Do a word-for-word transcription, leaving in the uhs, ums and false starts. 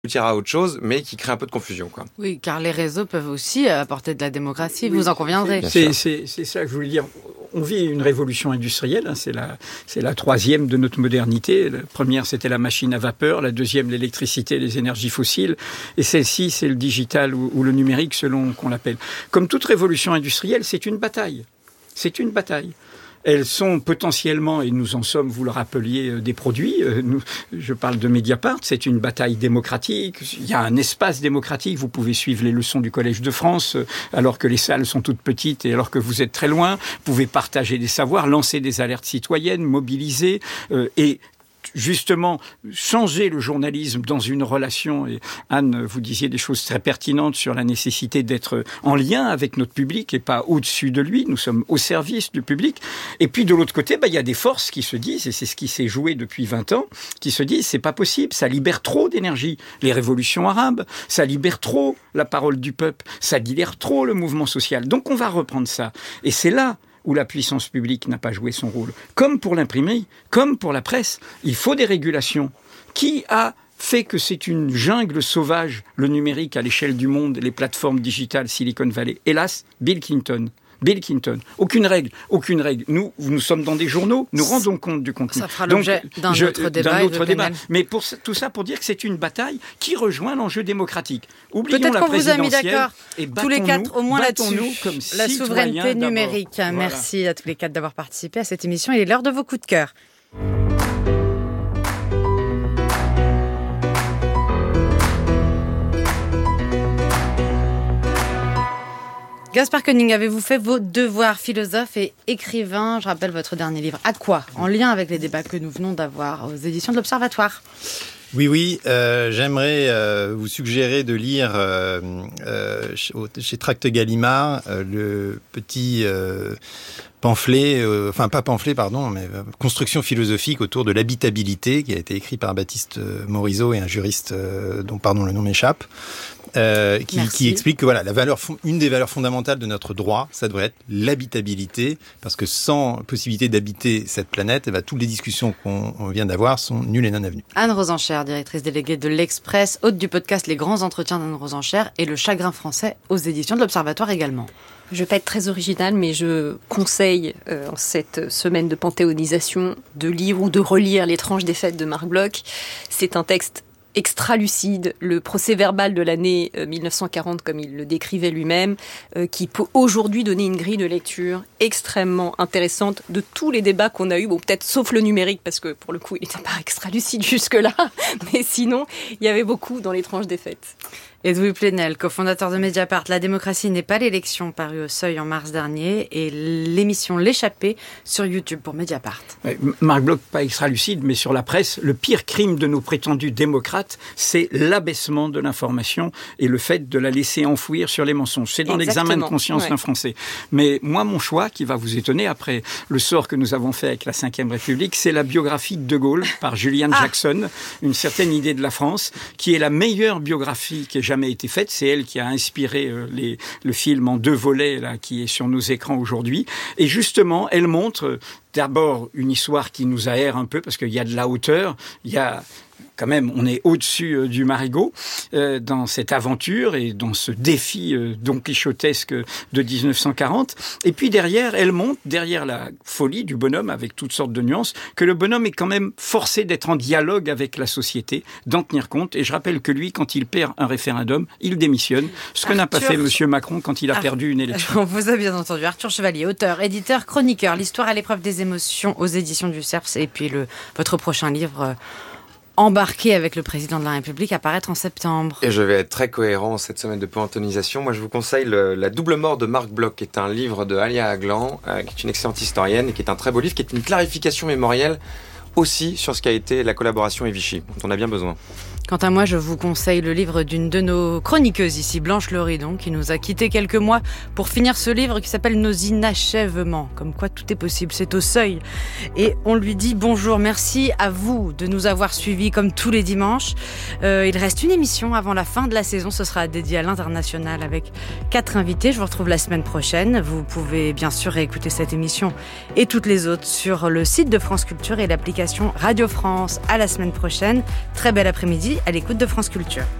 aboutir à autre chose, mais qui crée un peu de confusion, quoi. Oui, car les réseaux peuvent aussi apporter de la démocratie, oui, vous en conviendrez. C'est, c'est, c'est ça que je voulais dire. On vit une révolution industrielle, hein, c'est, la, c'est la troisième de notre modernité. La première, c'était la machine à vapeur, la deuxième, l'électricité, les énergies fossiles, et celle-ci, c'est le digital ou, ou le numérique, selon qu'on l'appelle. Comme toute révolution industrielle, c'est une bataille. C'est une bataille. Elles sont potentiellement, et nous en sommes, vous le rappeliez, des produits. Nous, je parle de Mediapart, c'est une bataille démocratique. Il y a un espace démocratique. Vous pouvez suivre les leçons du Collège de France, alors que les salles sont toutes petites et alors que vous êtes très loin. Vous pouvez partager des savoirs, lancer des alertes citoyennes, mobiliser euh, et justement changer le journalisme dans une relation. Et Anne, vous disiez des choses très pertinentes sur la nécessité d'être en lien avec notre public et pas au-dessus de lui. Nous sommes au service du public. Et puis de l'autre côté, bah, il y a des forces qui se disent, et c'est ce qui s'est joué depuis vingt ans, qui se disent c'est pas possible, ça libère trop d'énergie. Les révolutions arabes, ça libère trop la parole du peuple, ça libère trop le mouvement social. Donc on va reprendre ça. Et c'est là où la puissance publique n'a pas joué son rôle. Comme pour l'imprimerie, comme pour la presse, il faut des régulations. Qui a fait que c'est une jungle sauvage, le numérique à l'échelle du monde, les plateformes digitales, Silicon Valley? Hélas, Bill Clinton. Bill Clinton. Aucune règle, aucune règle. Nous, nous sommes dans des journaux, nous rendons compte du contenu. Ça fera l'objet Donc, d'un je, autre débat. D'un autre débat. Mais pour tout ça, pour dire que c'est une bataille qui rejoint l'enjeu démocratique. Oublions Peut-être la qu'on vous a mis présidentielle d'accord et tous les quatre, au moins là-dessus. Comme la souveraineté numérique. Voilà. Merci à tous les quatre d'avoir participé à cette émission. Il est l'heure de vos coups de cœur. Gaspard Koenig, avez-vous fait vos devoirs? Philosophe et écrivain, je rappelle votre dernier livre, À quoi? En lien avec les débats que nous venons d'avoir aux éditions de l'Observatoire. Oui, oui, euh, j'aimerais euh, vous suggérer de lire euh, euh, chez, chez Tracte Gallimard euh, le petit euh, pamphlet, euh, enfin pas pamphlet, pardon, mais euh, construction philosophique autour de l'habitabilité qui a été écrit par Baptiste Morisot et un juriste euh, dont pardon le nom m'échappe. Euh, qui, qui explique que voilà, la valeur, une des valeurs fondamentales de notre droit, ça devrait être l'habitabilité, parce que sans possibilité d'habiter cette planète, eh ben, toutes les discussions qu'on on vient d'avoir sont nulles et non avenues. Anne Rosenchère, directrice déléguée de l'Express, hôte du podcast Les Grands Entretiens d'Anne Rosenchère et Le Chagrin français aux éditions de l'Observatoire également. Je ne vais pas être très originale, mais je conseille euh, en cette semaine de panthéonisation de lire ou de relire L'étrange défaite de Marc Bloch. C'est un texte extra-lucide, le procès-verbal de l'année euh, mille neuf cent quarante, comme il le décrivait lui-même, euh, qui peut aujourd'hui donner une grille de lecture extrêmement intéressante de tous les débats qu'on a eus, bon, peut-être sauf le numérique, parce que pour le coup, il n'était pas extra-lucide jusque-là, mais sinon, il y avait beaucoup dans L'étrange défaite. Edoui Plenel, cofondateur de Mediapart, La démocratie n'est pas l'élection, paru au Seuil en mars dernier, et l'émission L'échappée sur YouTube pour Mediapart. Ouais, Marc Bloch, pas extra lucide, mais sur la presse, le pire crime de nos prétendus démocrates, c'est l'abaissement de l'information et le fait de la laisser enfouir sur les mensonges. C'est dans Exactement. L'examen de conscience ouais. d'un Français. Mais moi, mon choix, qui va vous étonner après le sort que nous avons fait avec la cinquième République, c'est la biographie de De Gaulle par Julian ah. Jackson, Une certaine idée de la France, qui est la meilleure biographie qui ait jamais été faite. C'est elle qui a inspiré euh, les, le film en deux volets là, qui est sur nos écrans aujourd'hui. Et justement, elle montre euh, d'abord une histoire qui nous aère un peu parce qu'il y a de la hauteur, il y a quand même, on est au-dessus euh, du marigot euh, dans cette aventure et dans ce défi euh, don quichotesque de dix-neuf cent quarante. Et puis derrière, elle montre, derrière la folie du bonhomme avec toutes sortes de nuances, que le bonhomme est quand même forcé d'être en dialogue avec la société, d'en tenir compte. Et je rappelle que lui, quand il perd un référendum, il démissionne. Ce que Arthur... n'a pas fait M. Macron quand il a Ar... perdu une élection. On vous a bien entendu. Arthur Chevalier, auteur, éditeur, chroniqueur, l'histoire à l'épreuve des émotions aux éditions du Cerf. Et puis le, votre prochain livre... Euh... embarqué avec le président de la République, à paraître en septembre. Et je vais être très cohérent cette semaine de panthéonisation. Moi, je vous conseille le, La double mort de Marc Bloch, qui est un livre de Alia Aglan, euh, qui est une excellente historienne et qui est un très beau livre, qui est une clarification mémorielle aussi sur ce qu'a été la collaboration et Vichy, dont on a bien besoin. Quant à moi, je vous conseille le livre d'une de nos chroniqueuses ici, Blanche Loridon, qui nous a quittés quelques mois pour finir ce livre qui s'appelle Nos inachèvements. Comme quoi tout est possible, c'est au Seuil. Et on lui dit bonjour, merci à vous de nous avoir suivis comme tous les dimanches. Euh, il reste une émission avant la fin de la saison, ce sera dédié à l'international avec quatre invités. Je vous retrouve la semaine prochaine. Vous pouvez bien sûr réécouter cette émission et toutes les autres sur le site de France Culture et l'application Radio France. À la semaine prochaine. Très bel après-midi. samedi à l'écoute de France Culture.